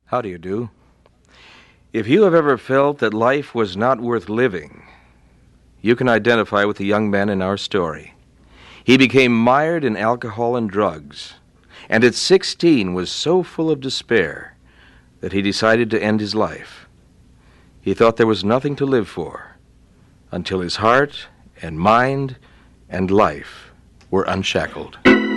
How do you do? If you have ever felt that life was not worth living, you can identify with the young man in our story. He became mired in alcohol and drugs, and at 16 was so full of despair that he decided to end his life. He thought there was nothing to live for until his heart and mind and life were unshackled.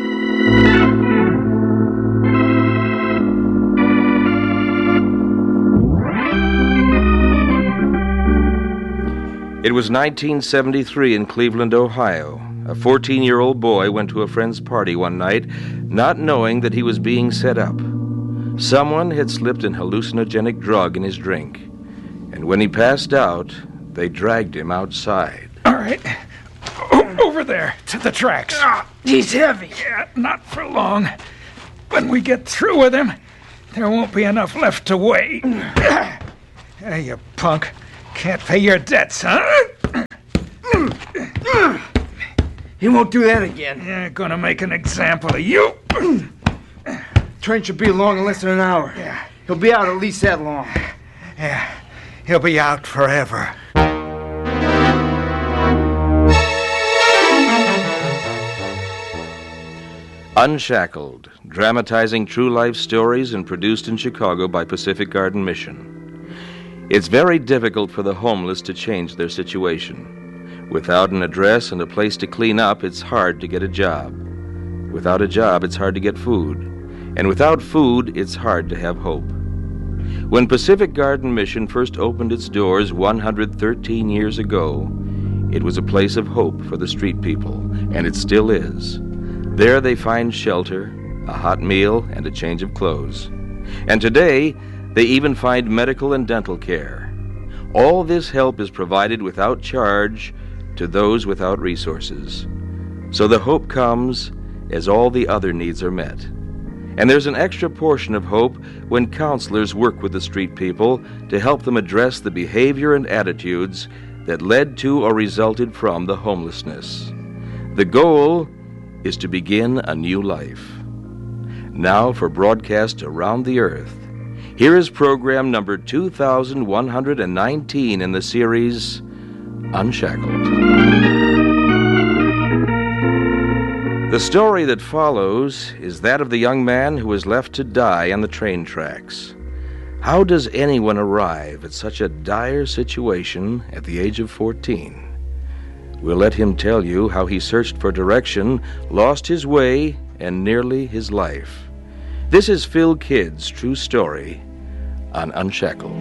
It was 1973 in Cleveland, Ohio. A 14-year-old boy went to a friend's party one night, not knowing that he was being set up. Someone had slipped an hallucinogenic drug in his drink, and when he passed out, they dragged him outside. All right. Over there, to the tracks. He's heavy. Yeah, not for long. When we get through with him, there won't be enough left to weigh. Hey, you punk. Can't pay your debts, huh? He won't do that again. Yeah, gonna make an example of you. Train should be along in less than an hour. Yeah. He'll be out at least that long. Yeah, he'll be out forever. Unshackled, dramatizing true life stories and produced in Chicago by Pacific Garden Mission. It's very difficult for the homeless to change their situation. Without an address and a place to clean up, it's hard to get a job. Without a job, it's hard to get food. And without food, it's hard to have hope. When Pacific Garden Mission first opened its doors 113 years ago, it was a place of hope for the street people, and it still is. There they find shelter, a hot meal, and a change of clothes. And today, they even find medical and dental care. All this help is provided without charge to those without resources. So the hope comes as all the other needs are met. And there's an extra portion of hope when counselors work with the street people to help them address the behavior and attitudes that led to or resulted from the homelessness. The goal is to begin a new life. Now for broadcast around the earth, here is program number 2119 in the series Unshackled. The story that follows is that of the young man who was left to die on the train tracks. How does anyone arrive at such a dire situation at the age of 14? We'll let him tell you how he searched for direction, lost his way, and nearly his life. This is Phil Kidd's true story on Unshackled.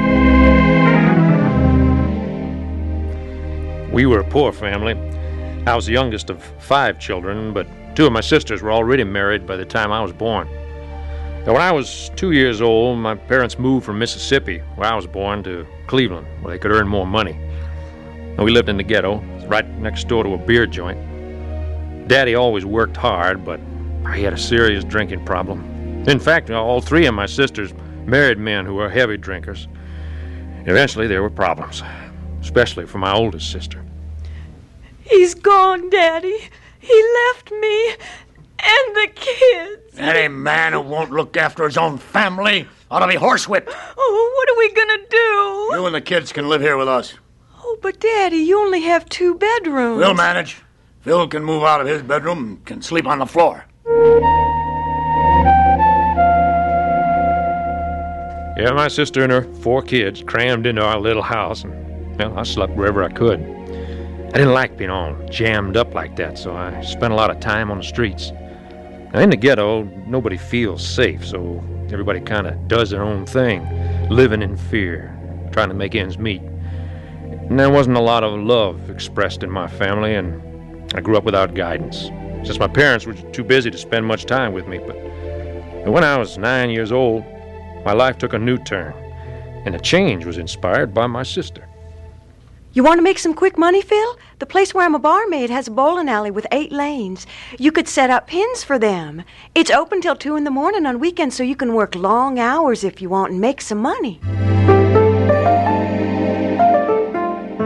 We were a poor family. I was the youngest of 5 children, but 2 of my sisters were already married by the time I was born. Now, when I was 2 years old, my parents moved from Mississippi, where I was born, to Cleveland, where they could earn more money. And we lived in the ghetto, right next door to a beer joint. Daddy always worked hard, but he had a serious drinking problem. In fact, all 3 of my sisters married men who were heavy drinkers. Eventually, there were problems, especially for my oldest sister. He's gone, Daddy. He left me and the kids. Any man who won't look after his own family ought to be horsewhipped. Oh, what are we gonna do? You and the kids can live here with us. Oh, but Daddy, you only have 2 bedrooms. We'll manage. Phil can move out of his bedroom and can sleep on the floor. Yeah, my sister and her 4 kids crammed into our little house, and I slept wherever I could. I didn't like being all jammed up like that, so I spent a lot of time on the streets. Now, in the ghetto, nobody feels safe, so everybody kind of does their own thing, living in fear, trying to make ends meet. And there wasn't a lot of love expressed in my family, and I grew up without guidance, since my parents were too busy to spend much time with me. But when I was 9 years old, my life took a new turn, and the change was inspired by my sister. You want to make some quick money, Phil? The place where I'm a barmaid has a bowling alley with 8 lanes. You could set up pins for them. It's open till 2 in the morning on weekends, so you can work long hours if you want and make some money.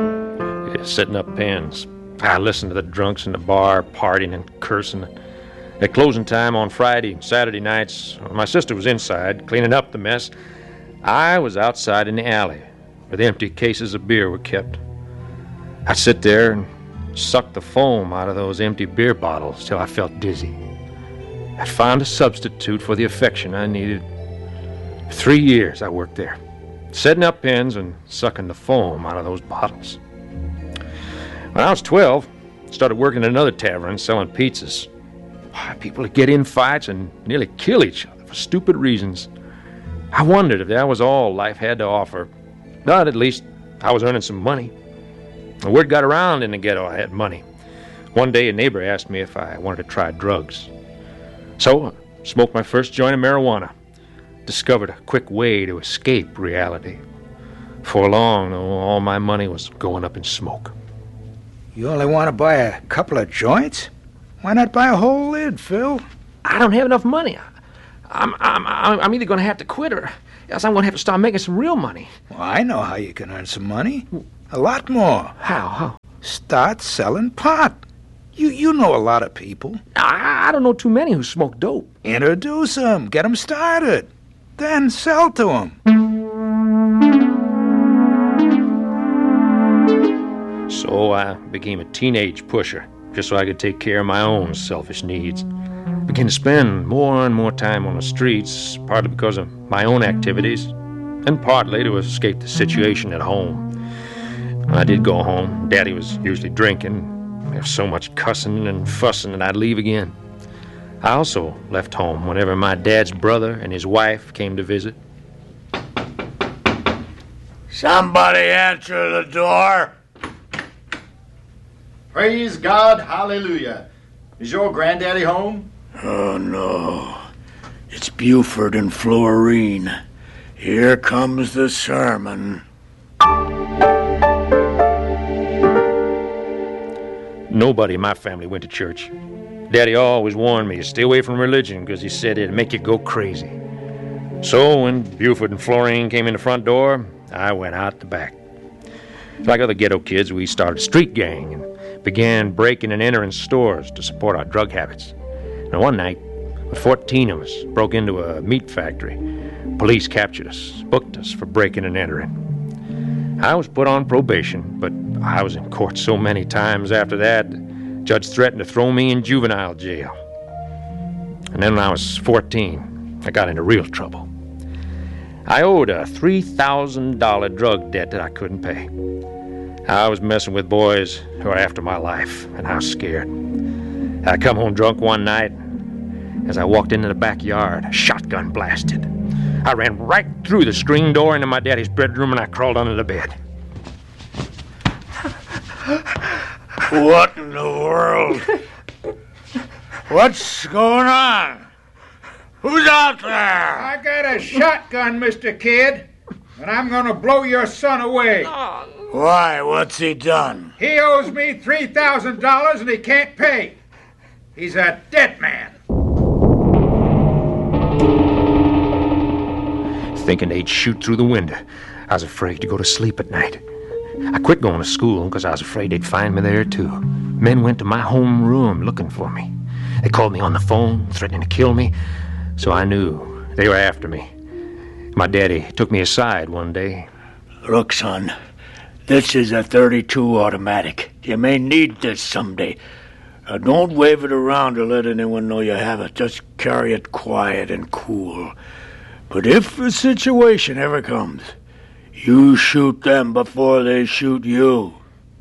Yeah, setting up pins. I listened to the drunks in the bar, partying and cursing. At closing time on Friday and Saturday nights, my sister was inside cleaning up the mess. I was outside in the alley where the empty cases of beer were kept. I'd sit there and suck the foam out of those empty beer bottles till I felt dizzy. I'd found a substitute for the affection I needed. For 3 years I worked there, setting up pins and sucking the foam out of those bottles. When I was 12, I started working at another tavern selling pizzas. People would get in fights and nearly kill each other for stupid reasons. I wondered if that was all life had to offer. But at least I was earning some money. The word got around in the ghetto I had money. One day a neighbor asked me if I wanted to try drugs. So I smoked my first joint of marijuana. Discovered a quick way to escape reality. For long, all my money was going up in smoke. You only want to buy a couple of joints? Why not buy a whole lid, Phil? I don't have enough money. I'm either going to have to quit or else I'm going to have to start making some real money. Well, I know how you can earn some money. A lot more. How? Start selling pot. You know a lot of people. I don't know too many who smoke dope. Introduce them. Get them started. Then sell to them. So I became a teenage pusher, just so I could take care of my own selfish needs. Began to spend more and more time on the streets, partly because of my own activities, and partly to escape the situation at home. When I did go home, Daddy was usually drinking. There was so much cussing and fussing that I'd leave again. I also left home whenever my dad's brother and his wife came to visit. Somebody answer the door. Praise God, hallelujah. Is your granddaddy home? Oh, no. It's Buford and Florine. Here comes the sermon. Nobody in my family went to church. Daddy always warned me to stay away from religion because he said it'd make you go crazy. So when Buford and Florine came in the front door, I went out the back. Like other ghetto kids, we started a street gang and began breaking and entering stores to support our drug habits. And one night, 14 of us broke into a meat factory. Police captured us, booked us for breaking and entering. I was put on probation, but I was in court so many times after that, the judge threatened to throw me in juvenile jail. And then when I was 14, I got into real trouble. I owed a $3,000 drug debt that I couldn't pay. I was messing with boys who were after my life, and I was scared. I come home drunk one night. As I walked into the backyard, a shotgun blasted. I ran right through the screen door into my daddy's bedroom, and I crawled under the bed. What in the world? What's going on? Who's out there? I got a shotgun, Mr. Kid, and I'm going to blow your son away. Why? What's he done? He owes me $3,000 and he can't pay. He's a dead man. Thinking they'd shoot through the window, I was afraid to go to sleep at night. I quit going to school because I was afraid they'd find me there, too. Men went to my home room looking for me. They called me on the phone, threatening to kill me, so I knew they were after me. My daddy took me aside one day. Look, son, this is a .32 automatic. You may need this someday. Don't wave it around to let anyone know you have it. Just carry it quiet and cool. But if a situation ever comes, you shoot them before they shoot you.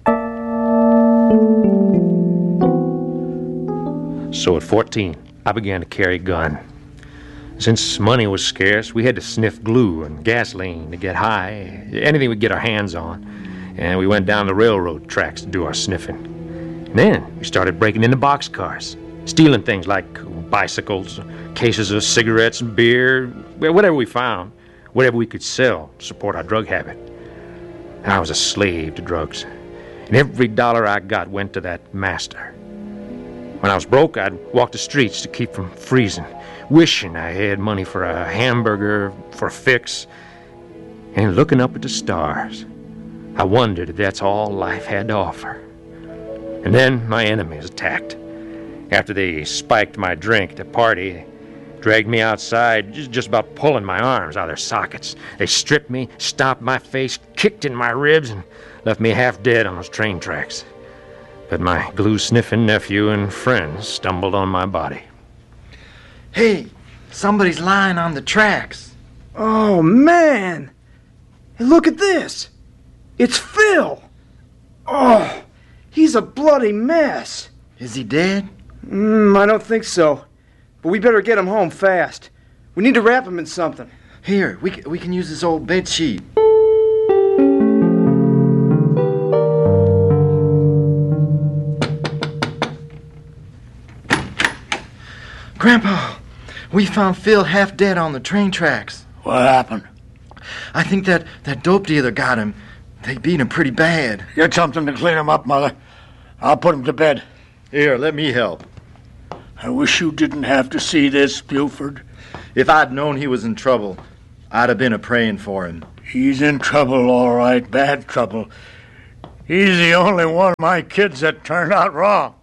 So at 14, I began to carry a gun. Since money was scarce, we had to sniff glue and gasoline to get high, anything we could get our hands on. And we went down the railroad tracks to do our sniffing. And then we started breaking into boxcars, stealing things like bicycles, cases of cigarettes and beer, whatever we found, whatever we could sell to support our drug habit. I was a slave to drugs, and every dollar I got went to that master. When I was broke, I'd walk the streets to keep from freezing, wishing I had money for a hamburger, for a fix, and looking up at the stars. I wondered if that's all life had to offer. And then my enemies attacked. After they spiked my drink at the party, they dragged me outside, just about pulling my arms out of their sockets. They stripped me, stomped my face, kicked in my ribs, and left me half dead on those train tracks. But my glue-sniffing nephew and friends stumbled on my body. Hey, somebody's lying on the tracks. Oh, man. Hey, look at this. It's Phil. Oh, he's a bloody mess. Is he dead? I don't think so. But we better get him home fast. We need to wrap him in something. Here, we can use this old bed sheet. Grandpa, we found Phil half dead on the train tracks. What happened? I think that dope dealer got him. They beat him pretty bad. Get something to clean him up, Mother. I'll put him to bed. Here, let me help. I wish you didn't have to see this, Buford. If I'd known he was in trouble, I'd have been a-praying for him. He's in trouble, all right, bad trouble. He's the only one of my kids that turned out wrong.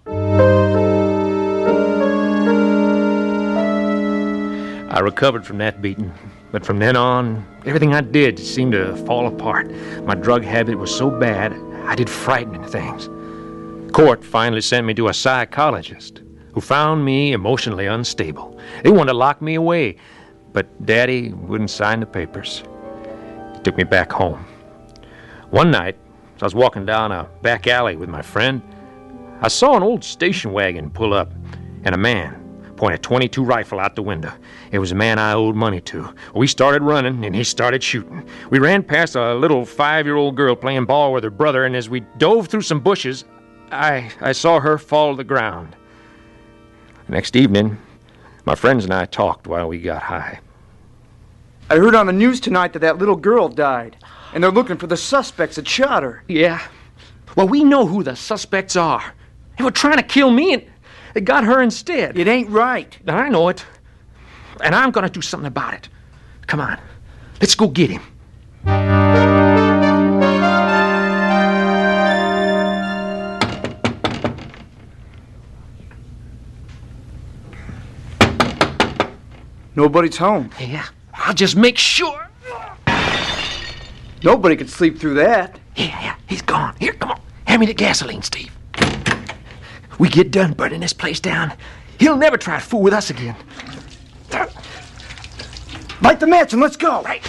I recovered from that beating, but from then on, everything I did seemed to fall apart. My drug habit was so bad, I did frightening things. Court finally sent me to a psychologist who found me emotionally unstable. They wanted to lock me away, but Daddy wouldn't sign the papers. He took me back home. One night, as I was walking down a back alley with my friend, I saw an old station wagon pull up, and a man point a .22 rifle out the window. It was a man I owed money to. We started running, and he started shooting. We ran past a little 5-year-old girl playing ball with her brother, and as we dove through some bushes, I saw her fall to the ground. The next evening, my friends and I talked while we got high. I heard on the news tonight that little girl died, and they're looking for the suspects that shot her. Yeah. Well, we know who the suspects are. They were trying to kill me, and they got her instead. It ain't right. I know it. And I'm going to do something about it. Come on. Let's go get him. Nobody's home. Yeah. I'll just make sure. Nobody could sleep through that. Yeah. He's gone. Here, come on. Hand me the gasoline, Steve. We get done burning this place down, he'll never try to fool with us again. Light the match and let's go. Right.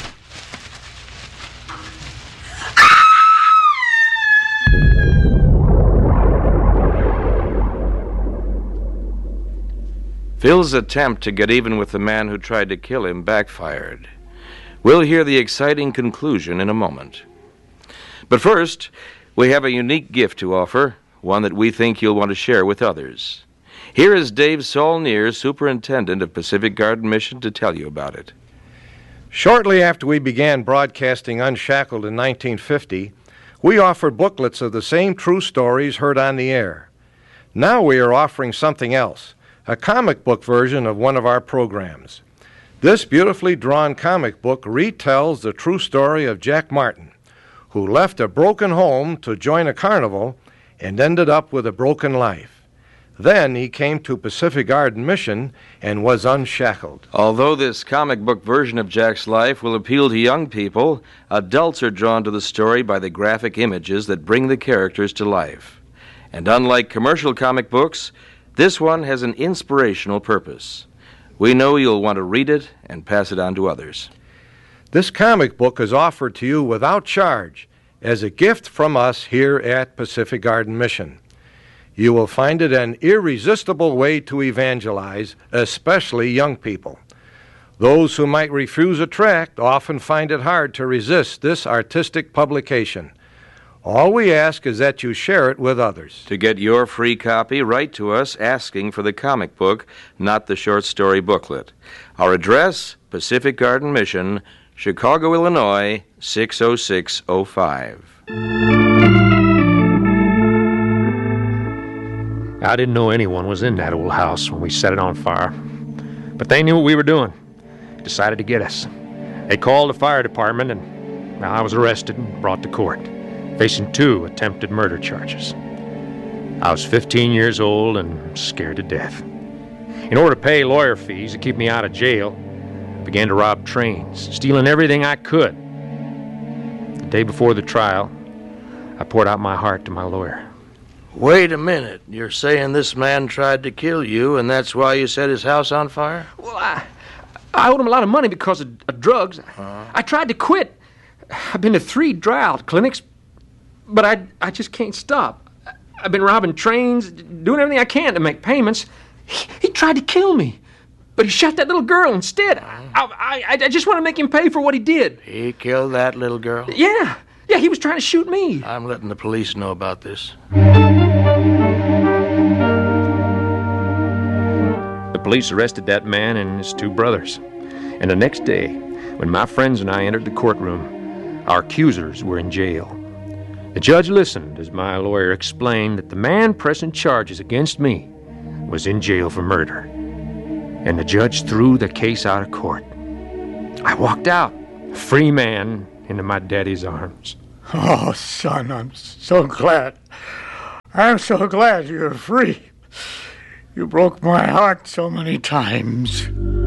Phil's attempt to get even with the man who tried to kill him backfired. We'll hear the exciting conclusion in a moment. But first, we have a unique gift to offer, one that we think you'll want to share with others. Here is Dave Saulnier, Superintendent of Pacific Garden Mission, to tell you about it. Shortly after we began broadcasting Unshackled in 1950, we offered booklets of the same true stories heard on the air. Now we are offering something else, a comic book version of one of our programs. This beautifully drawn comic book retells the true story of Jack Martin, who left a broken home to join a carnival and ended up with a broken life. Then he came to Pacific Garden Mission and was unshackled. Although this comic book version of Jack's life will appeal to young people, adults are drawn to the story by the graphic images that bring the characters to life. And unlike commercial comic books, this one has an inspirational purpose. We know you'll want to read it and pass it on to others. This comic book is offered to you without charge as a gift from us here at Pacific Garden Mission. You will find it an irresistible way to evangelize, especially young people. Those who might refuse a tract often find it hard to resist this artistic publication. All we ask is that you share it with others. To get your free copy, write to us asking for the comic book, not the short story booklet. Our address, Pacific Garden Mission, Chicago, Illinois, 60605. I didn't know anyone was in that old house when we set it on fire. But they knew what we were doing. Decided to get us. They called the fire department, and I was arrested and brought to court, facing 2 attempted murder charges. I was 15 years old and scared to death. In order to pay lawyer fees to keep me out of jail, I began to rob trains, stealing everything I could. The day before the trial, I poured out my heart to my lawyer. Wait a minute. You're saying this man tried to kill you, and that's why you set his house on fire? Well, I owed him a lot of money because of drugs. I tried to quit. I've been to 3 dry out clinics, but I just can't stop. I've been robbing trains, doing everything I can to make payments. He tried to kill me, but he shot that little girl instead. I just want to make him pay for what he did. He killed that little girl? Yeah, he was trying to shoot me. I'm letting the police know about this. The police arrested that man and his 2 brothers. And the next day, when my friends and I entered the courtroom, our accusers were in jail. The judge listened as my lawyer explained that the man pressing charges against me was in jail for murder. And the judge threw the case out of court. I walked out, a free man, into my daddy's arms. Oh, son, I'm so glad. I'm so glad you're free. You broke my heart so many times.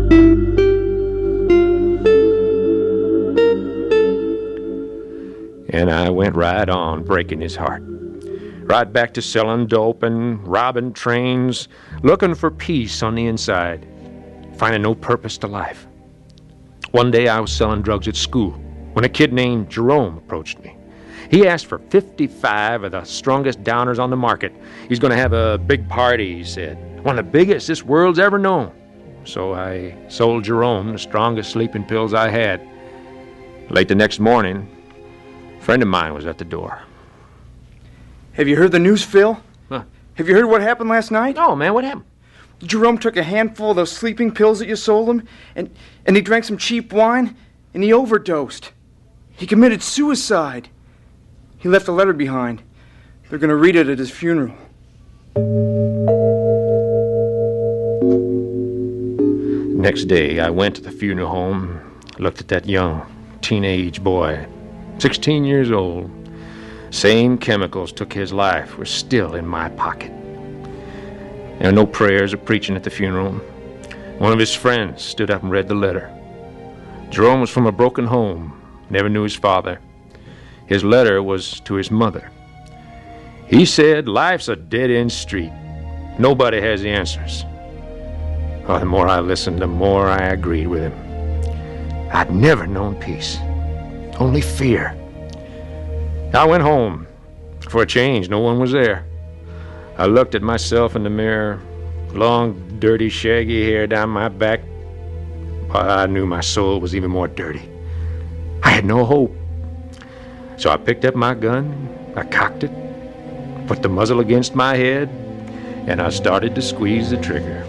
And I went right on breaking his heart. Right back to selling dope and robbing trains, looking for peace on the inside, finding no purpose to life. One day I was selling drugs at school when a kid named Jerome approached me. He asked for 55 of the strongest downers on the market. He's going to have a big party, he said. One of the biggest this world's ever known. So I sold Jerome the strongest sleeping pills I had. Late the next morning, a friend of mine was at the door. Have you heard the news, Phil? Huh? Have you heard what happened last night? No, man, what happened? Jerome took a handful of those sleeping pills that you sold him, and he drank some cheap wine, and he overdosed. He committed suicide. He left a letter behind. They're going to read it at his funeral. Next day, I went to the funeral home, looked at that young teenage boy, 16 years old. Same chemicals took his life were still in my pocket. There were no prayers or preaching at the funeral. One of his friends stood up and read the letter. Jerome was from a broken home, never knew his father. His letter was to his mother. He said, life's a dead-end street. Nobody has the answers. Oh, the more I listened, the more I agreed with him. I'd never known peace, only fear. I went home. For a change, no one was there. I looked at myself in the mirror, long, dirty, shaggy hair down my back. But I knew my soul was even more dirty. I had no hope. So I picked up my gun, I cocked it, put the muzzle against my head, and I started to squeeze the trigger.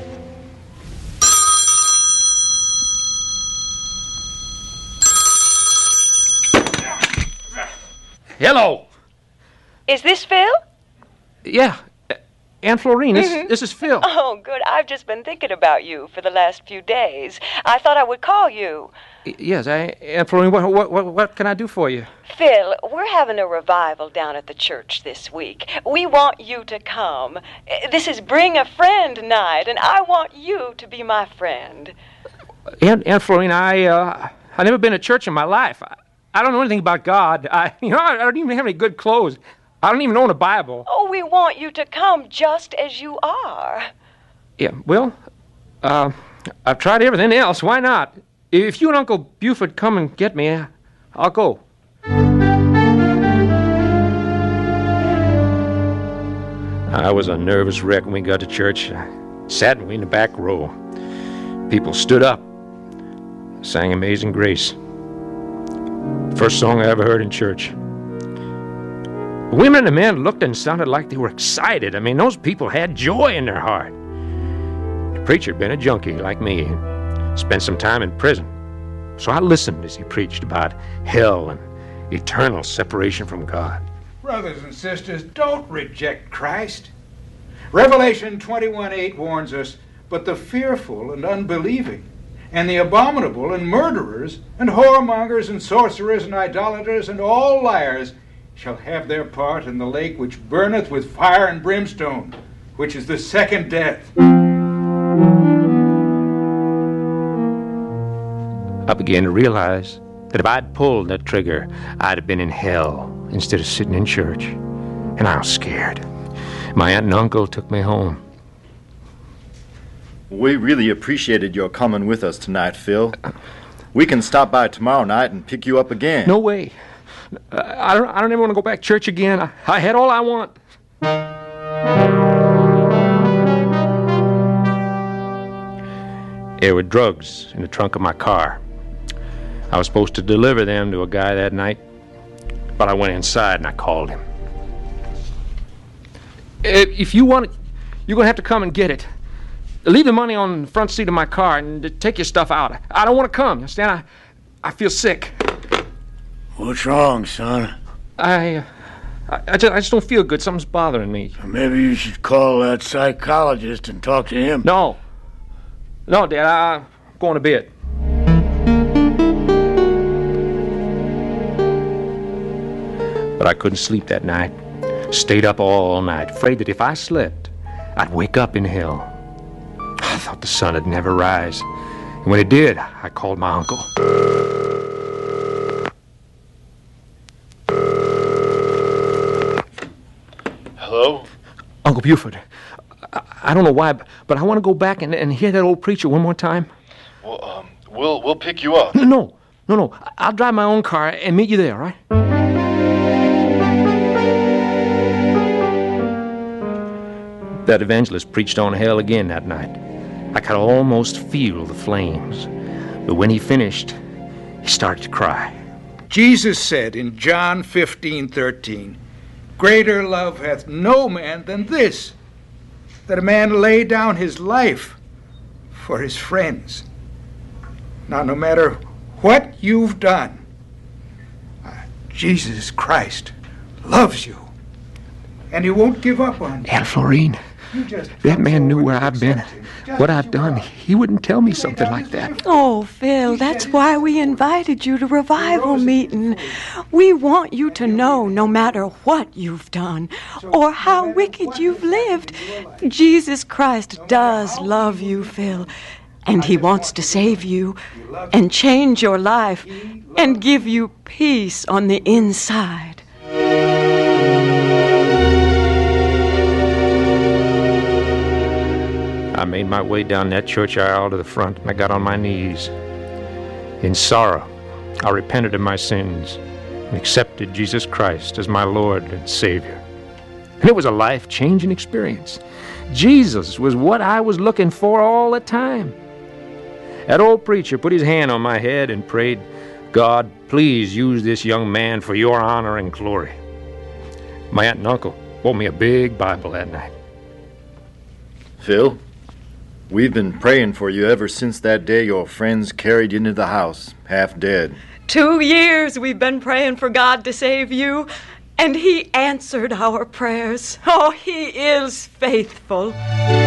Hello! Is this Phil? Yeah, Aunt Florine, this is Phil. Oh, good. I've just been thinking about you for the last few days. I thought I would call you. Yes, Aunt Florine, what can I do for you? Phil, we're having a revival down at the church this week. We want you to come. This is Bring a Friend night, and I want you to be my friend. Aunt Florine, I've never been to church in my life. I don't know anything about God. I don't even have any good clothes. I don't even own a Bible. Oh, we want you to come just as you are. Yeah, well, I've tried everything else. Why not? If you and Uncle Buford come and get me, I'll go. I was a nervous wreck when we got to church. I sat in the back row. People stood up, sang Amazing Grace. First song I ever heard in church. The women and the men looked and sounded like they were excited. I mean, those people had joy in their heart. The preacher had been a junkie like me, spent some time in prison. So I listened as he preached about hell and eternal separation from God. Brothers and sisters, don't reject Christ. Revelation 21:8 warns us, but the fearful and unbelieving, and the abominable and murderers, and whoremongers and sorcerers and idolaters and all liars, shall have their part in the lake which burneth with fire and brimstone, which is the second death. I began to realize that if I'd pulled that trigger, I'd have been in hell instead of sitting in church. And I was scared. My aunt and uncle took me home. We really appreciated your coming with us tonight, Phil. We can stop by tomorrow night and pick you up again. No way. I don't ever want to go back to church again. I had all I want. There were drugs in the trunk of my car. I was supposed to deliver them to a guy that night, but I went inside and I called him. If you want it, you're going to have to come and get it. Leave the money on the front seat of my car and take your stuff out. I don't want to come. You understand? I feel sick. What's wrong, son? I just don't feel good. Something's bothering me. Maybe you should call that psychologist and talk to him. No, Dad. I'm going to bed. But I couldn't sleep that night. Stayed up all night, afraid that if I slept, I'd wake up in hell. I thought the sun would never rise. And when it did, I called my uncle. Hello? Uncle Buford. I don't know why, but I want to go back and hear that old preacher one more time. Well, we'll pick you up. No. I'll drive my own car and meet you there, all right? That evangelist preached on hell again that night. I could almost feel the flames. But when he finished, he started to cry. Jesus said in John 15:13, "Greater love hath no man than this, that a man lay down his life for his friends." Now, no matter what you've done, Jesus Christ loves you, and he won't give up on you. Aunt Florine, that man knew where I've been, what I've done. He wouldn't tell me something like that. Oh, Phil, that's why we invited you to revival meeting. We want you to know, no matter what you've done or how wicked you've lived, Jesus Christ does love you, Phil. And he wants to save you and change your life and give you peace on the inside. I made my way down that church aisle to the front, and I got on my knees. In sorrow, I repented of my sins and accepted Jesus Christ as my Lord and Savior. And it was a life-changing experience. Jesus was what I was looking for all the time. That old preacher put his hand on my head and prayed, "God, please use this young man for your honor and glory." My aunt and uncle bought me a big Bible that night. Phil, we've been praying for you ever since that day your friends carried you into the house, half dead. 2 years we've been praying for God to save you, and he answered our prayers. Oh, he is faithful.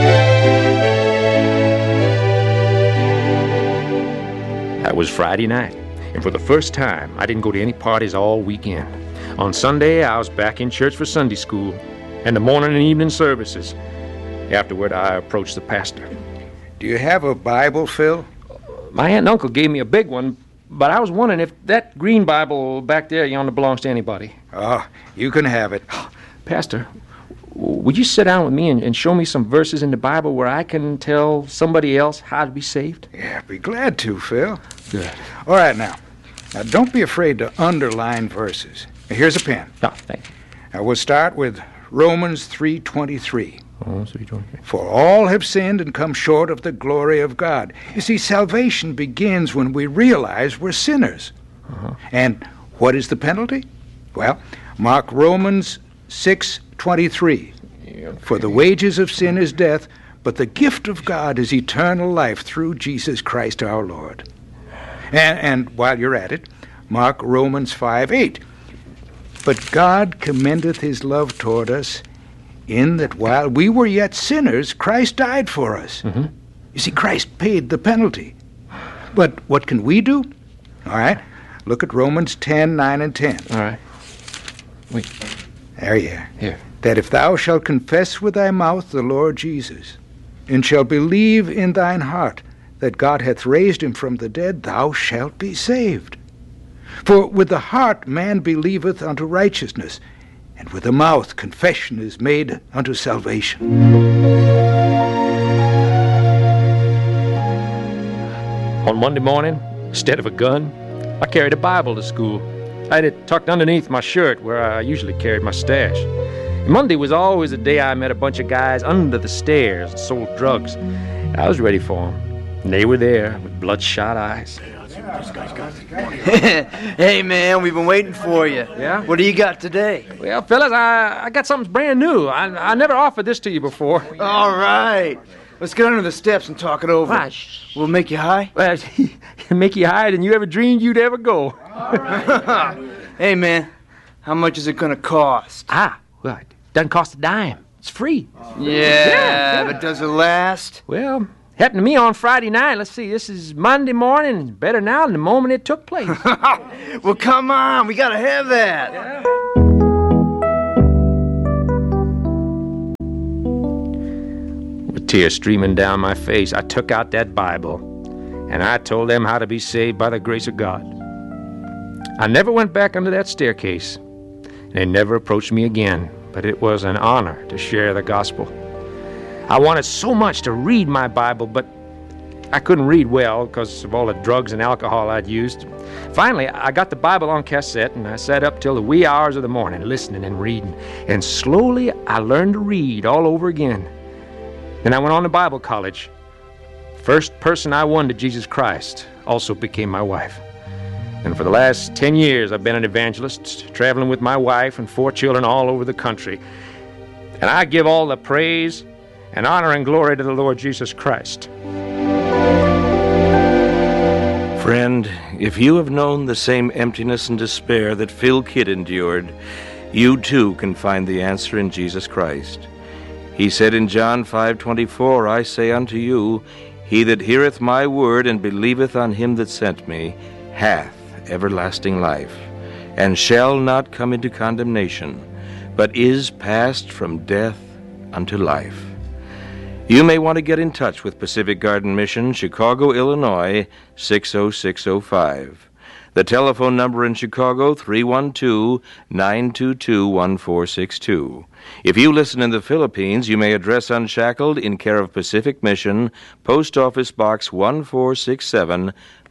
That was Friday night, and for the first time, I didn't go to any parties all weekend. On Sunday, I was back in church for Sunday school and the morning and evening services. Afterward, I approached the pastor. Do you have a Bible, Phil? My aunt and uncle gave me a big one, but I was wondering if that green Bible back there yonder belongs to anybody. Oh, you can have it. Pastor, would you sit down with me and show me some verses in the Bible where I can tell somebody else how to be saved? Yeah, be glad to, Phil. Good. All right, now don't be afraid to underline verses. Here's a pen. Oh, thank you. Now, we'll start with Romans 3:23. Oh, 3:23. For all have sinned and come short of the glory of God. You see, salvation begins when we realize we're sinners. And what is the penalty? Well, mark Romans 6:23. For the wages of sin is death, but the gift of God is eternal life through Jesus Christ our Lord. And while you're at it, mark Romans 5:8. But God commendeth his love toward us, in that while we were yet sinners, Christ died for us. You see, Christ paid the penalty. But what can we do? All right, look at Romans 10:9 and 10. All right. There you are. Here. That if thou shalt confess with thy mouth the Lord Jesus, and shalt believe in thine heart that God hath raised him from the dead, thou shalt be saved. For with the heart man believeth unto righteousness, and with the mouth confession is made unto salvation. On Monday morning, instead of a gun, I carried a Bible to school. I had it tucked underneath my shirt where I usually carried my stash. And Monday was always the day I met a bunch of guys under the stairs and sold drugs. I was ready for them. And they were there with bloodshot eyes. Hey, man, we've been waiting for you. Yeah? What do you got today? Well, fellas, I got something brand new. I never offered this to you before. All right. Let's get under the steps and talk it over. Right. We'll make you high? Well, make you higher than you ever dreamed you'd ever go. Hey, man, how much is it going to cost? Well, it doesn't cost a dime. It's free. Yeah, but does it last? Well, happened to me on Friday night. Let's see, this is Monday morning. Better now than the moment it took place. Well, come on, we got to have that. Yeah. With tears streaming down my face, I took out that Bible, and I told them how to be saved by the grace of God. I never went back under that staircase. They never approached me again, but it was an honor to share the gospel. I wanted so much to read my Bible, but I couldn't read well because of all the drugs and alcohol I'd used. Finally, I got the Bible on cassette, and I sat up till the wee hours of the morning listening and reading. And slowly, I learned to read all over again. Then I went on to Bible college. First person I won to Jesus Christ also became my wife. And for the last 10 years, I've been an evangelist, traveling with my wife and 4 children all over the country. And I give all the praise and honor and glory to the Lord Jesus Christ. Friend, if you have known the same emptiness and despair that Phil Kidd endured, you too can find the answer in Jesus Christ. He said in John 5:24, I say unto you, he that heareth my word and believeth on him that sent me hath everlasting life, and shall not come into condemnation, but is passed from death unto life. You may want to get in touch with Pacific Garden Mission, Chicago, Illinois, 60605. The telephone number in Chicago, 312-922-1462. If you listen in the Philippines, you may address Unshackled in care of Pacific Mission, Post Office Box 1467,